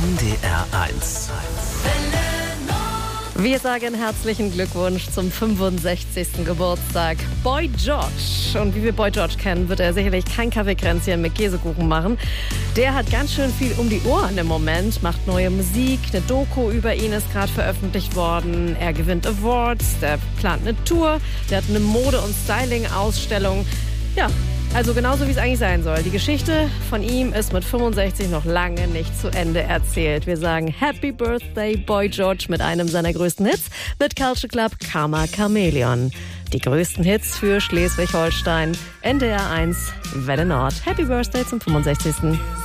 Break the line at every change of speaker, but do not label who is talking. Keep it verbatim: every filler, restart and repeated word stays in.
N D R eins.
Wir sagen herzlichen Glückwunsch zum fünfundsechzigsten Geburtstag Boy George. Und wie wir Boy George kennen, wird er sicherlich kein Kaffeekränzchen mit Käsekuchen machen. Der hat ganz schön viel um die Ohren im Moment, macht neue Musik, eine Doku über ihn ist gerade veröffentlicht worden. Er gewinnt Awards, der plant eine Tour, der hat eine Mode- und Styling-Ausstellung. Ja, also genauso wie es eigentlich sein soll. Die Geschichte von ihm ist mit fünfundsechzig noch lange nicht zu Ende erzählt. Wir sagen Happy Birthday Boy George mit einem seiner größten Hits mit Culture Club Karma Chameleon. Die größten Hits für Schleswig-Holstein, N D R eins, Welle Nord. Happy Birthday zum fünfundsechzigsten